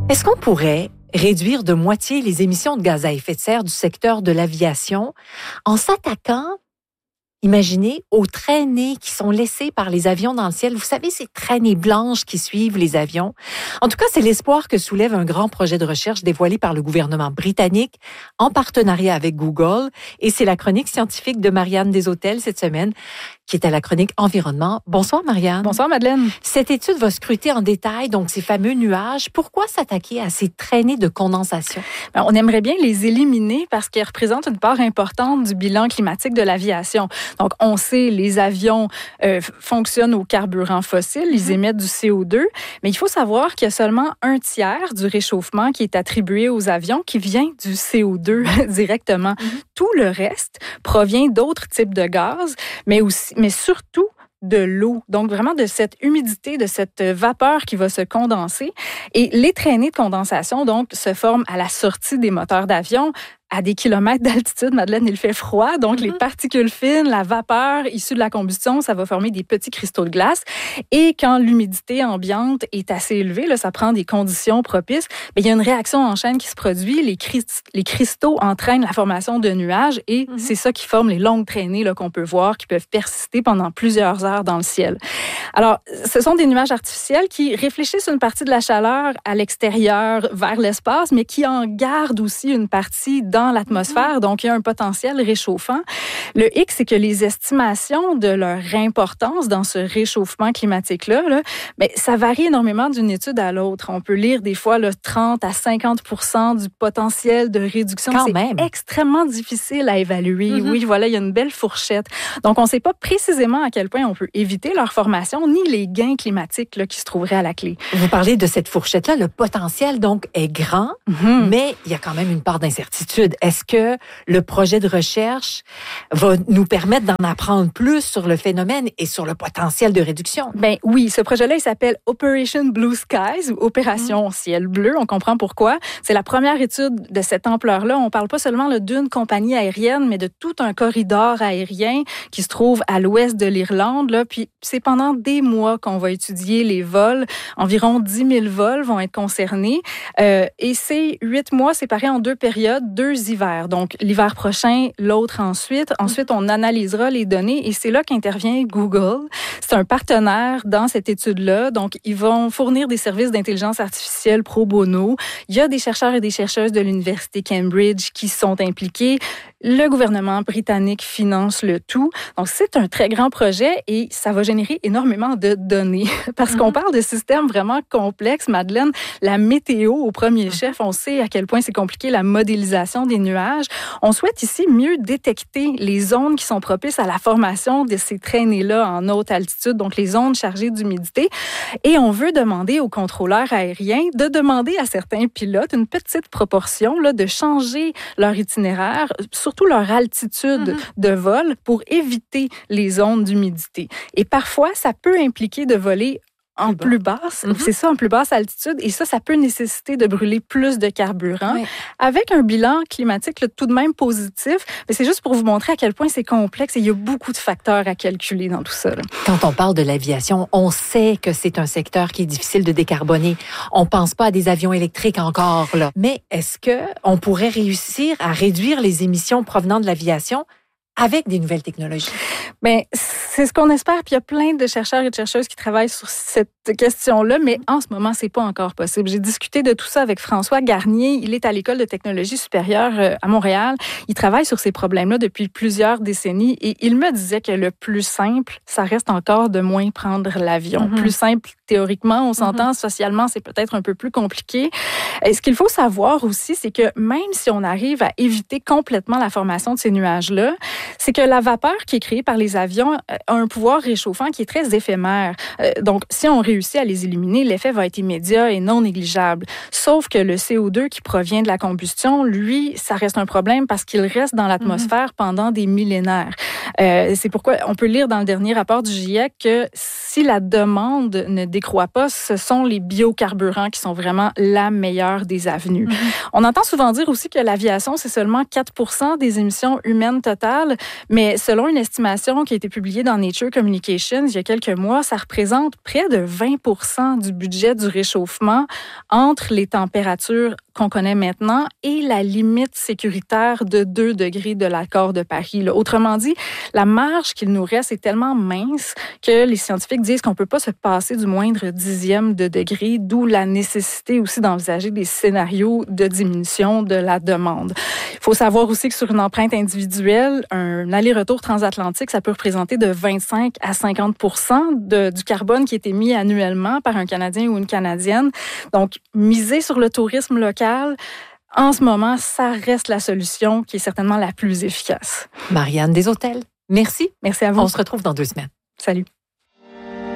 Est-ce qu'on pourrait réduire de moitié les émissions de gaz à effet de serre du secteur de l'aviation en s'attaquant, imaginez, aux traînées qui sont laissées par les avions dans le ciel? Vous savez, ces traînées blanches qui suivent les avions. En tout cas, c'est l'espoir que soulève un grand projet de recherche dévoilé par le gouvernement britannique en partenariat avec Google. Et c'est la chronique scientifique de Marianne Deshôtels cette semaine, qui est à la chronique Environnement. Bonsoir, Marianne. Bonsoir, Madeleine. Cette étude va scruter en détail donc ces fameux nuages. Pourquoi s'attaquer à ces traînées de condensation? On aimerait bien les éliminer parce qu'elles représentent une part importante du bilan climatique de l'aviation. Donc, on sait, les avions fonctionnent au carburant fossile, ils émettent du CO2, mais il faut savoir qu'il y a seulement un tiers du réchauffement qui est attribué aux avions qui vient du CO2 directement. Tout le reste provient d'autres types de gaz, mais surtout de l'eau. Donc, vraiment de cette humidité, de cette vapeur qui va se condenser. Et les traînées de condensation, donc, se forment à la sortie des moteurs d'avion. À des kilomètres d'altitude, Madeleine, il fait froid. Donc, les particules fines, la vapeur issue de la combustion, ça va former des petits cristaux de glace. Et quand l'humidité ambiante est assez élevée, là, ça prend des conditions propices, mais il y a une réaction en chaîne qui se produit. Les cristaux entraînent la formation de nuages et c'est ça qui forme les longues traînées là, qu'on peut voir, qui peuvent persister pendant plusieurs heures dans le ciel. Alors, ce sont des nuages artificiels qui réfléchissent une partie de la chaleur à l'extérieur vers l'espace, mais qui en gardent aussi une partie dans l'atmosphère, donc il y a un potentiel réchauffant. Le hic, c'est que les estimations de leur importance dans ce réchauffement climatique-là, mais ça varie énormément d'une étude à l'autre. On peut lire des fois 30 à 50% du potentiel de réduction. Quand même. Extrêmement difficile à évaluer. Oui, voilà, il y a une belle fourchette. Donc, on ne sait pas précisément à quel point on peut éviter leur formation, ni les gains climatiques là, qui se trouveraient à la clé. Vous parlez de cette fourchette-là. Le potentiel, donc, est grand, mais il y a quand même une part d'incertitude. Est-ce que le projet de recherche va nous permettre d'en apprendre plus sur le phénomène et sur le potentiel de réduction? Ben oui, ce projet-là, il s'appelle Operation Blue Skies ou Opération Ciel Bleu. On comprend pourquoi. C'est la première étude de cette ampleur-là. On parle pas seulement d'une compagnie aérienne, mais de tout un corridor aérien qui se trouve à l'ouest de l'Irlande. Là. Puis c'est pendant des mois qu'on va étudier les vols. Environ 10 000 vols vont être concernés. Et ces 8 mois séparés en 2 périodes, 2 hivers. Donc, l'hiver prochain, l'autre ensuite. Ensuite, on analysera les données et c'est là qu'intervient Google. C'est un partenaire dans cette étude-là. Donc, ils vont fournir des services d'intelligence artificielle pro bono. Il y a des chercheurs et des chercheuses de l'Université Cambridge qui sont impliqués. Le gouvernement britannique finance le tout. Donc, c'est un très grand projet et ça va générer énormément de données. Parce qu'on parle de systèmes vraiment complexes, Madeleine. La météo, au premier chef, on sait à quel point c'est compliqué, la modélisation des nuages. On souhaite ici mieux détecter les zones qui sont propices à la formation de ces traînées-là en haute altitude, donc les zones chargées d'humidité. Et on veut demander aux contrôleurs aériens de demander à certains pilotes une petite proportion là, de changer leur itinéraire, surtout leur altitude de vol, pour éviter les zones d'humidité. Et parfois, ça peut impliquer de voler en plus basse, c'est ça, en plus basse altitude, et ça peut nécessiter de brûler plus de carburant, avec un bilan climatique là, tout de même positif, mais c'est juste pour vous montrer à quel point c'est complexe et il y a beaucoup de facteurs à calculer dans tout ça. Là. Quand on parle de l'aviation, on sait que c'est un secteur qui est difficile de décarboner. On pense pas à des avions électriques encore, là. Mais est-ce que on pourrait réussir à réduire les émissions provenant de l'aviation avec des nouvelles technologies? Bien, c'est ce qu'on espère. Puis il y a plein de chercheurs et de chercheuses qui travaillent sur cette question-là, mais en ce moment, c'est pas encore possible. J'ai discuté de tout ça avec François Garnier. Il est à l'École de technologie supérieure à Montréal. Il travaille sur ces problèmes-là depuis plusieurs décennies et il me disait que le plus simple, ça reste encore de moins prendre l'avion. Plus simple, théoriquement, on s'entend. Socialement, c'est peut-être un peu plus compliqué. Et ce qu'il faut savoir aussi, c'est que même si on arrive à éviter complètement la formation de ces nuages-là, c'est que la vapeur qui est créée par les avions a un pouvoir réchauffant qui est très éphémère. Donc, si on réussit à les éliminer, l'effet va être immédiat et non négligeable. Sauf que le CO2 qui provient de la combustion, lui, ça reste un problème parce qu'il reste dans l'atmosphère pendant des millénaires. C'est pourquoi on peut lire dans le dernier rapport du GIEC que si la demande ne décroît pas, ce sont les biocarburants qui sont vraiment la meilleure des avenues. On entend souvent dire aussi que l'aviation, c'est seulement 4% des émissions humaines totales, mais selon une estimation qui a été publiée dans Nature Communications il y a quelques mois, ça représente près de 20% du budget du réchauffement entre les températures qu'on connaît maintenant et la limite sécuritaire de 2 degrés de l'accord de Paris. Là. Autrement dit, la marge qu'il nous reste est tellement mince que les scientifiques disent qu'on ne peut pas se passer du moindre dixième de degré, d'où la nécessité aussi d'envisager des scénarios de diminution de la demande. Il faut savoir aussi que sur une empreinte individuelle, un aller-retour transatlantique, ça peut représenter de 25 à 50% du carbone qui est émis annuellement par un Canadien ou une Canadienne. Donc, miser sur le tourisme local, en ce moment, ça reste la solution qui est certainement la plus efficace. Marianne Deshôtels, merci. Merci à vous. On se retrouve dans 2 semaines. Salut.